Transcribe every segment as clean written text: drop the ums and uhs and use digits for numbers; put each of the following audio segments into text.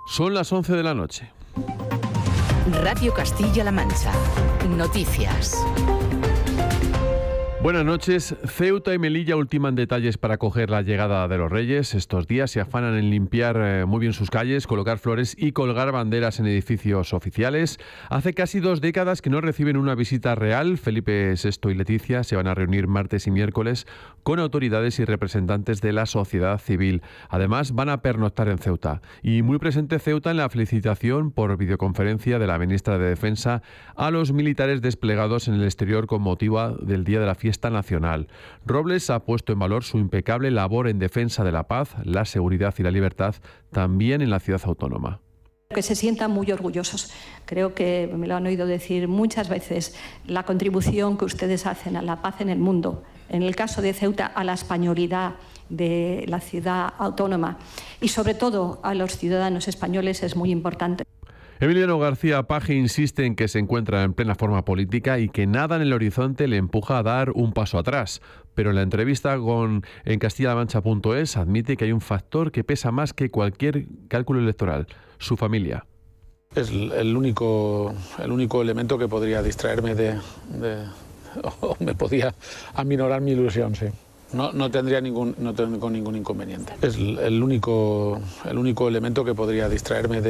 Son las 11 de la noche. Radio Castilla-La Mancha. Noticias. Buenas noches. Ceuta y Melilla ultiman detalles para acoger la llegada de los Reyes. Estos días se afanan en limpiar muy bien sus calles, colocar flores y colgar banderas en edificios oficiales. Hace casi 2 décadas que no reciben una visita real. Felipe VI y Leticia se van a reunir martes y miércoles con autoridades y representantes de la sociedad civil. Además, van a pernoctar en Ceuta. Y muy presente Ceuta en la felicitación por videoconferencia de la ministra de Defensa a los militares desplegados en el exterior con motivo del Día de la Fiesta Nacional. Robles ha puesto en valor su impecable labor en defensa de la paz, la seguridad y la libertad, también en la ciudad autónoma. Que se sientan muy orgullosos. Creo que me lo han oído decir muchas veces, la contribución que ustedes hacen a la paz en el mundo, en el caso de Ceuta, a la españolidad de la ciudad autónoma y sobre todo a los ciudadanos españoles es muy importante. Emiliano García Paje insiste en que se encuentra en plena forma política y que nada en el horizonte le empuja a dar un paso atrás. Pero en la entrevista en castillamancha.es admite que hay un factor que pesa más que cualquier cálculo electoral: su familia. Es el único elemento que podría distraerme o me podía aminorar mi ilusión, sí. No tengo ningún inconveniente. Es el único elemento que podría distraerme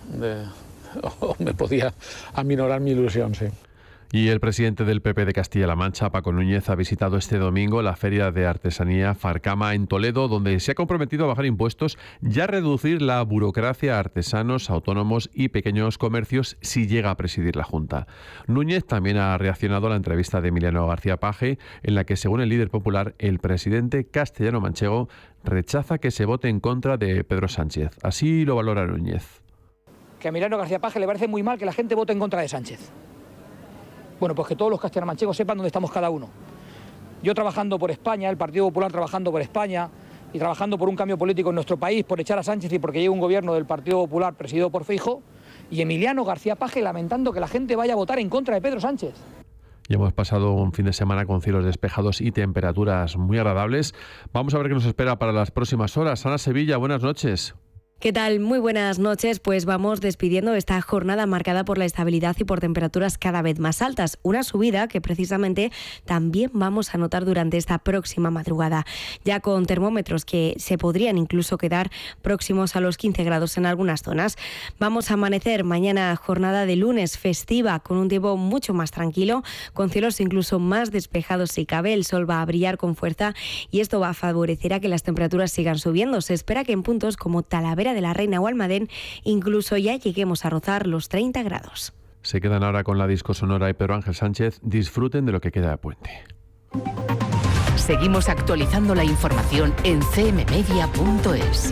o me podía aminorar mi ilusión, sí. Y el presidente del PP de Castilla-La Mancha, Paco Núñez, ha visitado este domingo la Feria de Artesanía Farcama en Toledo, donde se ha comprometido a bajar impuestos y a reducir la burocracia a artesanos, autónomos y pequeños comercios si llega a presidir la Junta. Núñez también ha reaccionado a la entrevista de Emiliano García Paje, en la que, según el líder popular, el presidente castellano-manchego rechaza que se vote en contra de Pedro Sánchez. Así lo valora Núñez. Que a Emiliano García Paje le parece muy mal que la gente vote en contra de Sánchez. Bueno, pues que todos los castellano-manchegos sepan dónde estamos cada uno. Yo trabajando por España, el Partido Popular trabajando por España y trabajando por un cambio político en nuestro país, por echar a Sánchez y porque llegue un gobierno del Partido Popular presidido por Feijóo, y Emiliano García Paje lamentando que la gente vaya a votar en contra de Pedro Sánchez. Ya hemos pasado un fin de semana con cielos despejados y temperaturas muy agradables. Vamos a ver qué nos espera para las próximas horas. Ana Sevilla, buenas noches. ¿Qué tal? Muy buenas noches. Pues vamos despidiendo esta jornada marcada por la estabilidad y por temperaturas cada vez más altas. Una subida que precisamente también vamos a notar durante esta próxima madrugada. Ya con termómetros que se podrían incluso quedar próximos a los 15 grados en algunas zonas. Vamos a amanecer mañana jornada de lunes festiva con un tiempo mucho más tranquilo, con cielos incluso más despejados si cabe. El sol va a brillar con fuerza y esto va a favorecer a que las temperaturas sigan subiendo. Se espera que en puntos como Talavera de la Reina o Almadén incluso ya lleguemos a rozar los 30 grados. Se quedan ahora con la disco sonora y Pedro Ángel Sánchez. Disfruten de lo que queda de puente. Seguimos actualizando la información en cmmedia.es.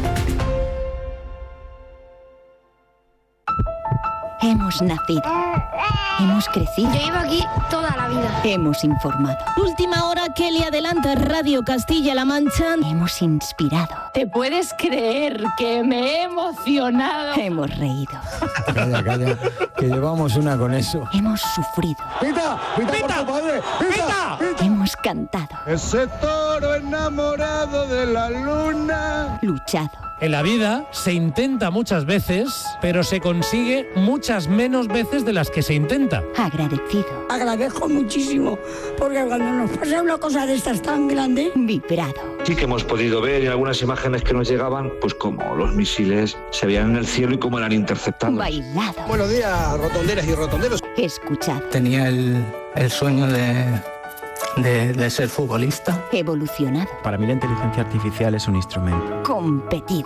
Hemos nacido. Hemos crecido. Yo llevo aquí toda la vida. Hemos informado. Última hora, Kelly adelanta Radio Castilla-La Mancha. Hemos inspirado. ¿Te puedes creer que me he emocionado? Hemos reído. Calla, que llevamos una con eso. Hemos sufrido. ¡Pita! ¡Pita, por tu padre! ¡Pita! Hemos cantado. Ese toro enamorado de la luna. Luchado. En la vida se intenta muchas veces, pero se consigue muchas menos veces de las que se intenta. Agradecido. Agradezco muchísimo, porque cuando nos pasa una cosa de estas tan grande... Vibrado. Sí que hemos podido ver en algunas imágenes que nos llegaban, pues como los misiles se veían en el cielo y cómo eran interceptados. Bailado. Buenos días, rotonderas y rotonderos. Escuchado. Tenía el sueño de ser futbolista. Evolucionado. Para mí la inteligencia artificial es un instrumento. Competido.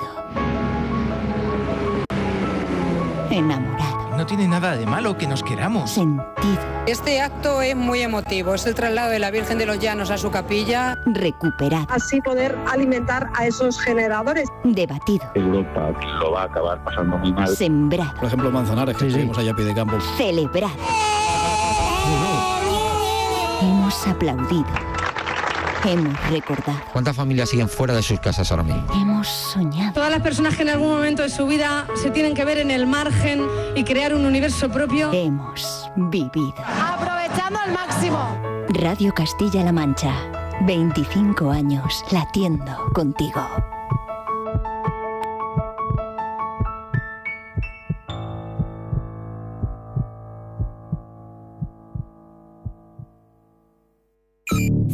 Enamorado. No tiene nada de malo que nos queramos. Sentido. Este acto es muy emotivo. Es el traslado de la Virgen de los Llanos a su capilla. Recuperado. Así poder alimentar a esos generadores. Debatido. Europa lo va a acabar pasando muy mal. Sembrado. Por ejemplo, Manzanares, que seguimos allá a pie de campo. Celebrado. Hemos aplaudido. Hemos recordado. ¿Cuántas familias siguen fuera de sus casas ahora mismo? Hemos soñado. Todas las personas que en algún momento de su vida se tienen que ver en el margen y crear un universo propio. Hemos vivido. Aprovechando al máximo. Radio Castilla-La Mancha. 25 años latiendo contigo.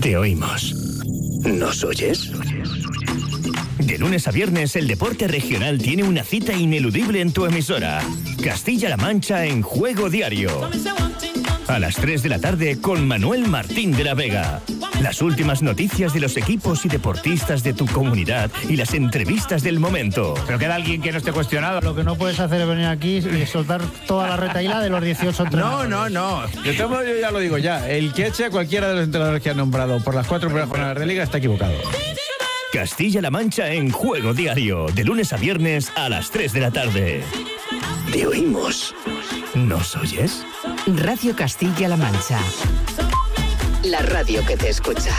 Te oímos. ¿Nos oyes? De lunes a viernes, el deporte regional tiene una cita ineludible en tu emisora. Castilla-La Mancha en Juego Diario. A las 3 de la tarde con Manuel Martín de la Vega. Las últimas noticias de los equipos y deportistas de tu comunidad y las entrevistas del momento. Pero queda alguien que no esté cuestionado. Lo que no puedes hacer es venir aquí y soltar toda la retahíla de los 18 entrenadores. No. Yo ya lo digo ya. El que eche a cualquiera de los entrenadores que han nombrado por las 4 primeras jornadas de Liga está equivocado. Castilla-La Mancha en Juego Diario. De lunes a viernes a las 3 de la tarde. Te oímos. ¿Nos oyes? Radio Castilla-La Mancha. La radio que te escucha.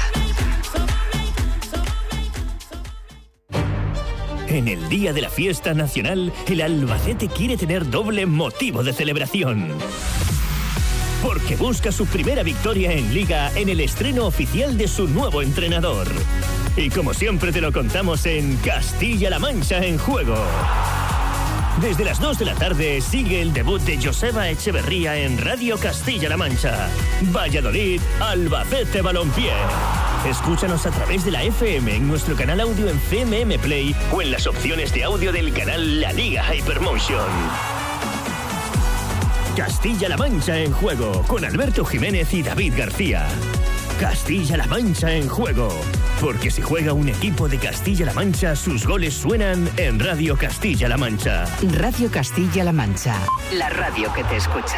En el día de la fiesta nacional, el Albacete quiere tener doble motivo de celebración. Porque busca su primera victoria en Liga en el estreno oficial de su nuevo entrenador. Y como siempre te lo contamos en Castilla-La Mancha en Juego. Desde las 2 de la tarde sigue el debut de Joseba Echeverría en Radio Castilla-La Mancha. Valladolid, Albacete Balompié. Escúchanos a través de la FM en nuestro canal audio en CMM Play o en las opciones de audio del canal La Liga Hypermotion. Castilla-La Mancha en Juego con Alberto Jiménez y David García. Castilla-La Mancha en Juego. Porque si juega un equipo de Castilla-La Mancha, sus goles suenan en Radio Castilla-La Mancha. Radio Castilla-La Mancha. La radio que te escucha.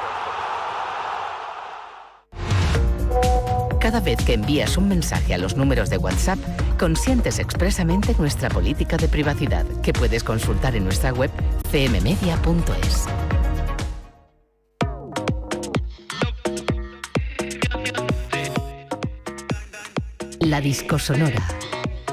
Cada vez que envías un mensaje a los números de WhatsApp, consientes expresamente nuestra política de privacidad, que puedes consultar en nuestra web cmmedia.es. La disco sonora.